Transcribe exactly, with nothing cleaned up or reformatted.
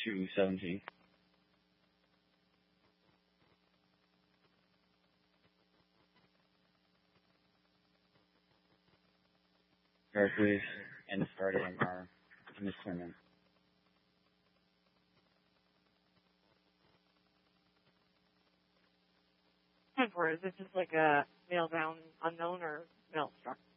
two seventeen. Start please, and start A M R. Miss Clement. Or is it just like a mail down unknown or mail struck?